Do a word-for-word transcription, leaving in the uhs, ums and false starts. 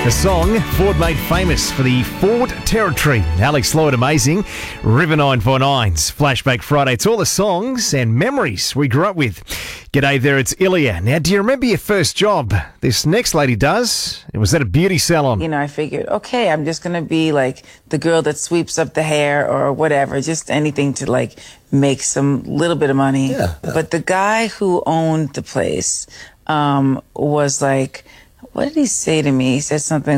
A song Ford made famous for the Ford Territory. Alex Lloyd, amazing. River nine four nine's Flashback Friday. It's all the songs and memories we grew up with. G'day there, it's Ilya. Now, do you remember your first job? This next lady does. It was at a beauty salon. You know, I figured, okay, I'm just going to be like the girl that sweeps up the hair or whatever, just anything to like make some little bit of money. Yeah. But the guy who owned the place um, was like, what did he say to me? He said something